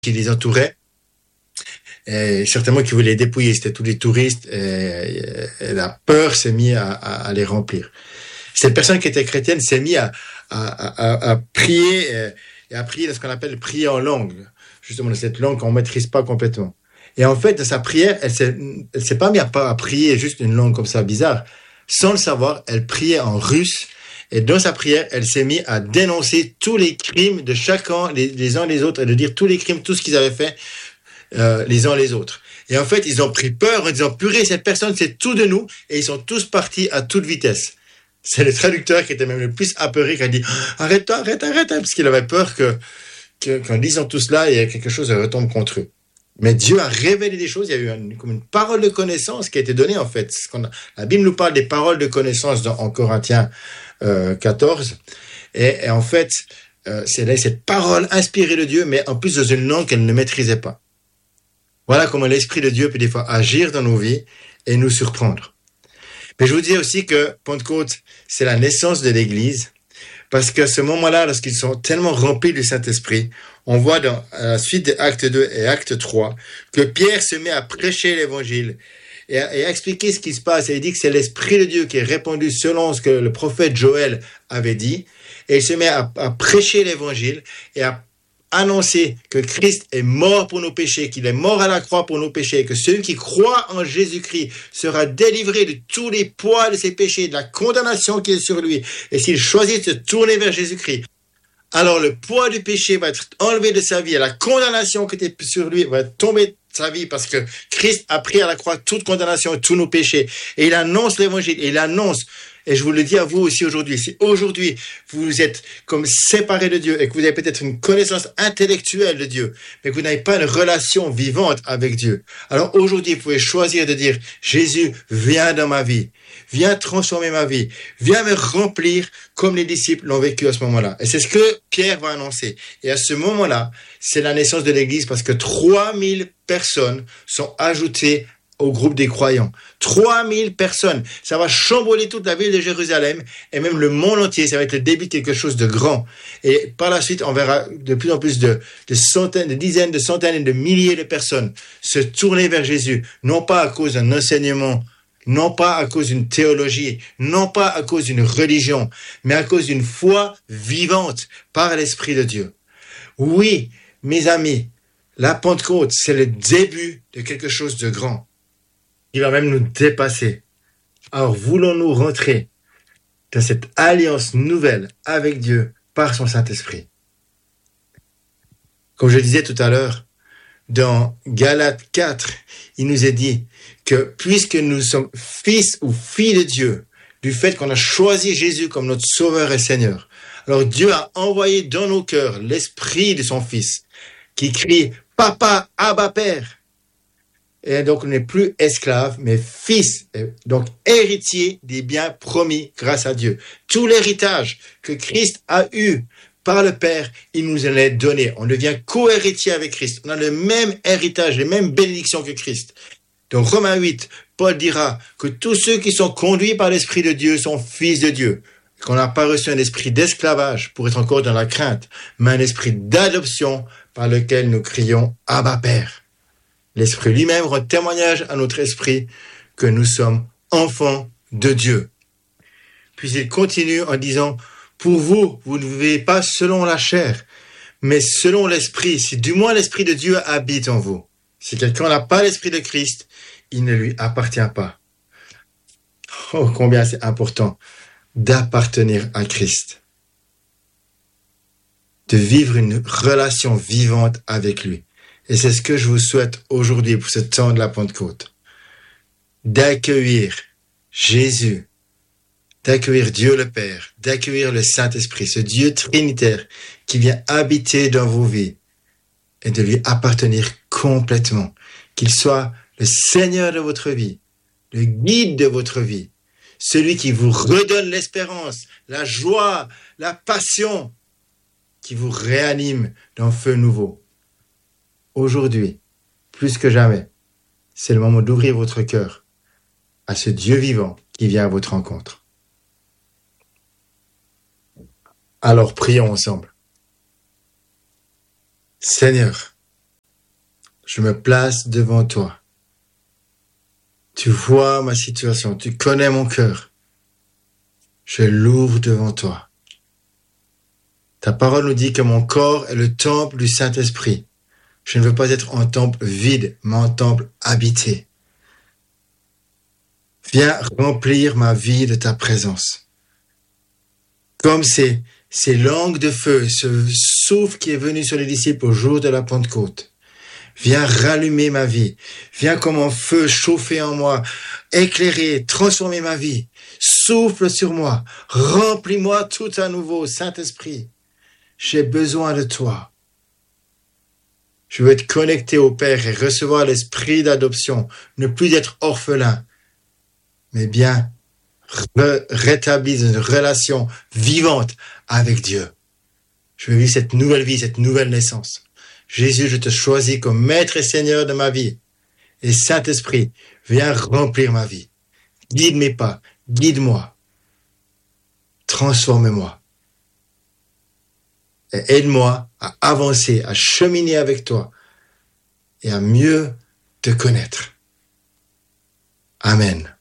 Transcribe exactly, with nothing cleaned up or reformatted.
qui les entouraient, et certainement qui voulaient les dépouiller, c'était tous les touristes, et, et la peur s'est mise à, à, à les remplir. Cette personne qui était chrétienne s'est mise à, à, à, à prier, et à prier dans ce qu'on appelle prier en langue, justement dans cette langue qu'on ne maîtrise pas complètement. Et en fait, dans sa prière, elle s'est, elle s'est pas mise à, à prier juste une langue comme ça bizarre. Sans le savoir, elle priait en russe. Et dans sa prière, elle s'est mise à dénoncer tous les crimes de chacun, les, les uns les autres, et de dire tous les crimes, tout ce qu'ils avaient fait euh, les uns les autres. Et en fait, ils ont pris peur en disant, purée, cette personne, c'est tout de nous. Et ils sont tous partis à toute vitesse. C'est le traducteur qui était même le plus apeuré, qui a dit, arrête-toi, arrête, arrête, parce qu'il avait peur que, que, qu'en disant tout cela, il y a quelque chose qui retombe contre eux. Mais Dieu a révélé des choses, il y a eu une, comme une parole de connaissance qui a été donnée en fait. Ce qu'on a, la Bible nous parle des paroles de connaissance dans, en Corinthiens euh, quatorze. Et, et en fait, euh, c'est là cette parole inspirée de Dieu, mais en plus dans une langue qu'elle ne maîtrisait pas. Voilà comment l'Esprit de Dieu peut des fois agir dans nos vies et nous surprendre. Mais je vous dis aussi que Pentecôte, c'est la naissance de l'Église. Parce qu'à ce moment-là, lorsqu'ils sont tellement remplis du Saint-Esprit, on voit dans à la suite de Acte deux et Acte trois que Pierre se met à prêcher l'Évangile et à, et à expliquer ce qui se passe. Et il dit que c'est l'Esprit de Dieu qui est répandu selon ce que le prophète Joël avait dit. Et il se met à, à prêcher l'Évangile et à annoncer que Christ est mort pour nos péchés, qu'il est mort à la croix pour nos péchés, que celui qui croit en Jésus-Christ sera délivré de tous les poids de ses péchés, de la condamnation qui est sur lui. Et s'il choisit de se tourner vers Jésus-Christ, alors le poids du péché va être enlevé de sa vie et la condamnation qui était sur lui va tomber de sa vie parce que Christ a pris à la croix toute condamnation et tous nos péchés. Et il annonce l'Évangile, et il annonce. Et je vous le dis à vous aussi aujourd'hui, si aujourd'hui vous êtes comme séparés de Dieu et que vous avez peut-être une connaissance intellectuelle de Dieu, mais que vous n'avez pas une relation vivante avec Dieu, alors aujourd'hui vous pouvez choisir de dire, Jésus, viens dans ma vie, viens transformer ma vie, viens me remplir comme les disciples l'ont vécu à ce moment-là. Et c'est ce que Pierre va annoncer. Et à ce moment-là, c'est la naissance de l'Église parce que trois mille personnes sont ajoutées au groupe des croyants. trois mille personnes. Ça va chambouler toute la ville de Jérusalem et même le monde entier. Ça va être le début de quelque chose de grand. Et par la suite, on verra de plus en plus de, de centaines, de dizaines, de centaines et de milliers de personnes se tourner vers Jésus. Non pas à cause d'un enseignement, non pas à cause d'une théologie, non pas à cause d'une religion, mais à cause d'une foi vivante par l'Esprit de Dieu. Oui, mes amis, la Pentecôte, c'est le début de quelque chose de grand. Il va même nous dépasser. Alors, voulons-nous rentrer dans cette alliance nouvelle avec Dieu par son Saint-Esprit? Comme je disais tout à l'heure, dans Galates quatre, il nous est dit que puisque nous sommes fils ou filles de Dieu, du fait qu'on a choisi Jésus comme notre Sauveur et Seigneur, alors Dieu a envoyé dans nos cœurs l'Esprit de son Fils qui crie « Papa, Abba, Père ». Et donc, on n'est plus esclave, mais fils, donc héritier des biens promis grâce à Dieu. Tout l'héritage que Christ a eu par le Père, il nous en est donné. On devient co-héritier avec Christ. On a le même héritage, les mêmes bénédictions que Christ. Dans Romains huit, Paul dira que tous ceux qui sont conduits par l'Esprit de Dieu sont fils de Dieu. Qu'on n'a pas reçu un esprit d'esclavage pour être encore dans la crainte, mais un esprit d'adoption par lequel nous crions « Abba, Père ». L'Esprit lui-même rend témoignage à notre esprit que nous sommes enfants de Dieu. Puis il continue en disant, pour vous, vous ne vivez pas selon la chair, mais selon l'Esprit, si du moins l'Esprit de Dieu habite en vous. Si quelqu'un n'a pas l'Esprit de Christ, il ne lui appartient pas. Oh, combien c'est important d'appartenir à Christ. De vivre une relation vivante avec lui. Et c'est ce que je vous souhaite aujourd'hui pour ce temps de la Pentecôte. D'accueillir Jésus, d'accueillir Dieu le Père, d'accueillir le Saint-Esprit, ce Dieu trinitaire qui vient habiter dans vos vies et de lui appartenir complètement. Qu'il soit le Seigneur de votre vie, le guide de votre vie, celui qui vous redonne l'espérance, la joie, la passion, qui vous réanime d'un feu nouveau. Aujourd'hui, plus que jamais, c'est le moment d'ouvrir votre cœur à ce Dieu vivant qui vient à votre rencontre. Alors prions ensemble. Seigneur, Je me place devant toi. Tu vois ma situation, tu connais mon cœur. Je l'ouvre devant toi. Ta parole nous dit que mon corps est le temple du Saint-Esprit. Je ne veux pas être un temple vide, mais un temple habité. Viens remplir ma vie de ta présence. Comme ces, ces langues de feu, ce souffle qui est venu sur les disciples au jour de la Pentecôte. Viens rallumer ma vie. Viens comme un feu chauffer en moi, éclairer, transformer ma vie. Souffle sur moi. Remplis-moi tout à nouveau, Saint-Esprit. J'ai besoin de toi. Je veux être connecté au Père et recevoir l'esprit d'adoption. Ne plus être orphelin, mais bien re- rétablir une relation vivante avec Dieu. Je veux vivre cette nouvelle vie, cette nouvelle naissance. Jésus, je te choisis comme maître et seigneur de ma vie. Et Saint-Esprit, viens remplir ma vie. Guide mes pas, guide-moi. Transforme-moi. Et aide-moi à avancer, à cheminer avec toi et à mieux te connaître. Amen.